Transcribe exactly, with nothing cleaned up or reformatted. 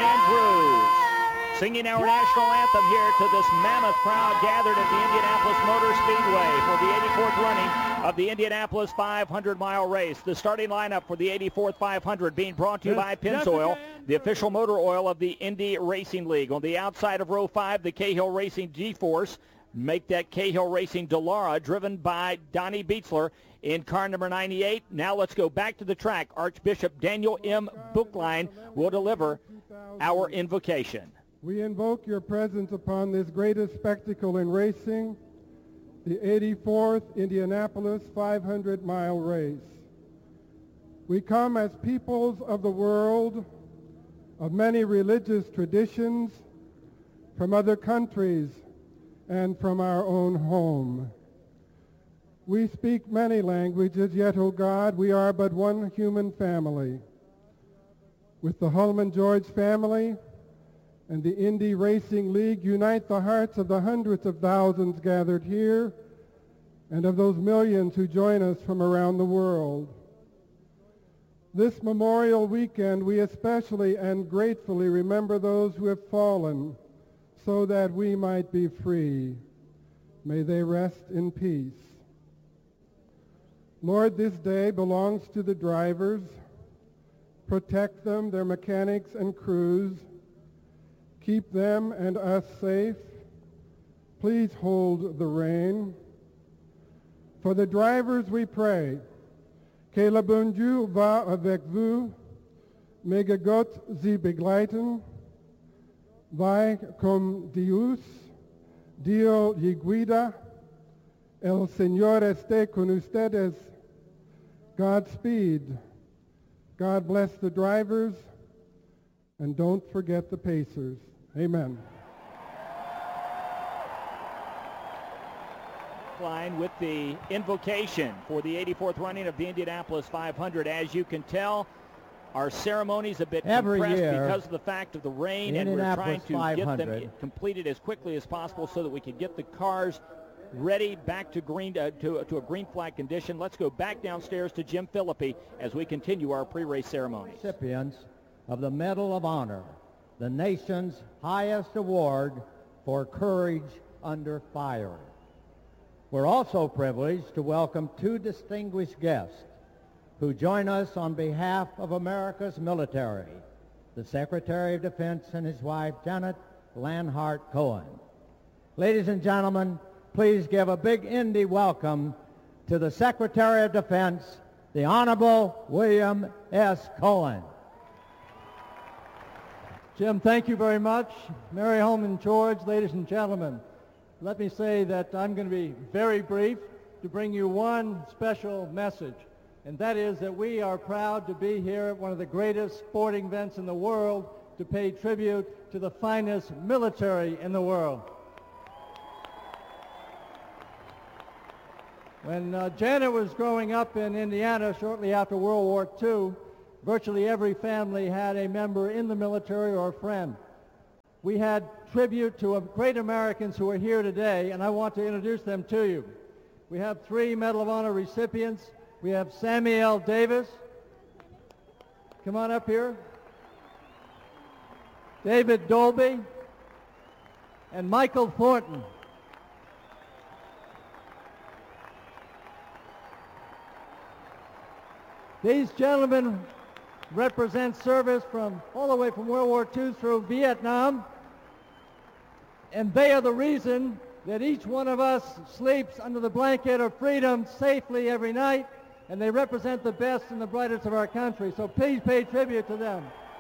Andrews singing our national anthem here to this mammoth crowd gathered at the Indianapolis Motor Speedway for the eighty-fourth running of the Indianapolis five hundred mile race. The starting lineup for the eighty-fourth five hundred being brought to you by Pennzoil, the official motor oil of the Indy Racing League. On the outside of row five, the Cahill Racing G-Force. Make that Cahill Racing Delara, driven by Donnie Beetzler in car number ninety-eight. Now let's go back to the track. Archbishop Daniel M. Bookline will deliver our invocation. We invoke your presence upon this greatest spectacle in racing, the eighty-fourth Indianapolis five hundred mile race. We come as peoples of the world, of many religious traditions, from other countries, and from our own home. We speak many languages, yet, O God, we are but one human family. With the Hulman George family and the Indy Racing League, unite the hearts of the hundreds of thousands gathered here and of those millions who join us from around the world. This Memorial Weekend, we especially and gratefully remember those who have fallen so that we might be free. May they rest in peace. Lord, this day belongs to the drivers. Protect them, their mechanics and crews. Keep them and us safe. Please hold the rein. For the drivers we pray, que le bon Dieu va avec vous, möge Gott sie begleiten, vai com Dios, Dio y guida, el Señor esté con ustedes. Godspeed. God bless the drivers, and don't forget the pacers. Amen. Line with the invocation for the eighty-fourth running of the Indianapolis five hundred. As you can tell, our ceremony's a bit Every compressed year, because of the fact of the rain, and we're trying to get them completed as quickly as possible so that we can get the cars ready back to green uh, to, to a green flag condition. Let's go back downstairs to Jim Philippi as we continue our pre-race ceremony. Recipients of the Medal of Honor, the nation's highest award for courage under fire. We're also privileged to welcome two distinguished guests who join us on behalf of America's military, the Secretary of Defense and his wife, Janet Lanhart Cohen. Ladies and gentlemen, please give a big Indy welcome to the Secretary of Defense, the Honorable William S. Cohen. Jim, thank you very much. Mary Hulman George, ladies and gentlemen, let me say that I'm going to be very brief to bring you one special message, and that is that we are proud to be here at one of the greatest sporting events in the world to pay tribute to the finest military in the world. When uh, Janet was growing up in Indiana shortly after World War Two, virtually every family had a member in the military or a friend. We had tribute to a great Americans who are here today, and I want to introduce them to you. We have three Medal of Honor recipients. We have Samuel Davis. Come on up here. David Dolby. And Michael Thornton. These gentlemen represent service from all the way from World War Two through Vietnam, and they are the reason that each one of us sleeps under the blanket of freedom safely every night, and they represent the best and the brightest of our country. So please pay tribute to them.